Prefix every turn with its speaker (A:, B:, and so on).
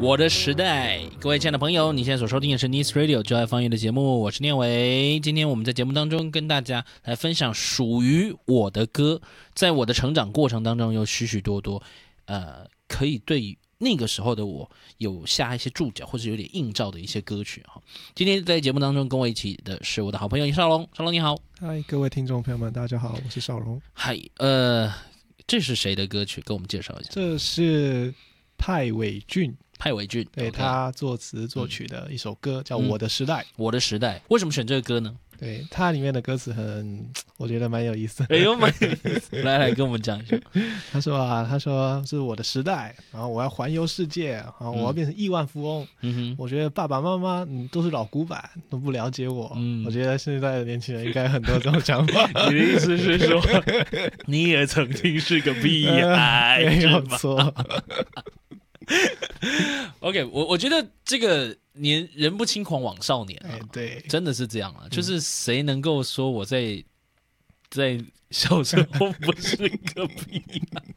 A: 我的时代，各位亲爱的朋友，你现在所收听的是 Nice Radio 就爱方言的节目，我是念维。今天我们在节目当中跟大家来分享属于我的歌，在我的成长过程当中有许许多多，可以对那个时候的我有下一些注脚或者有点映照的一些歌曲哈。今天在节目当中跟我一起的是我的好朋友邵龙，邵龙你好。
B: 嗨，各位听众朋友们，大家好，我是邵龙。
A: 嗨，这是谁的歌曲？跟我们介绍一下。
B: 这是派伟俊，对、
A: OK
B: 他作词作曲的一首歌，叫《我的时代》。
A: 我的时代，为什么选这个歌呢？
B: 对，它里面的歌词我觉得蛮有意思。
A: 哎呦，蛮有意思，来跟我们讲一下。
B: 他说是我的时代，然后我要环游世界，然后我要变成亿万富翁。我觉得爸爸妈妈都是老古板，都不了解我。我觉得现在的年轻人应该很多这种想法。
A: 你的意思是说，你也曾经是个屁孩，
B: 没有错。
A: OK， 我觉得这个人不轻狂枉少年啊，
B: 对，
A: 真的是这样啊。就是谁能够说我在小时候不是个屁孩？